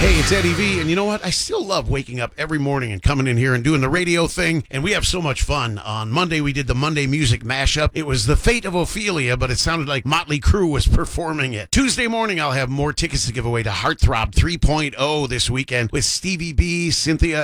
Hey, it's Eddie V, and you know what? I still love waking up every morning and coming in here and doing the radio thing, and we have so much fun. On Monday, we did the Monday Music Mashup. It was The Fate of Ophelia, but it sounded like Motley Crue was performing it. Tuesday morning, I'll have more tickets to give away to Heartthrob 3.0 this weekend with Stevie B, Cynthia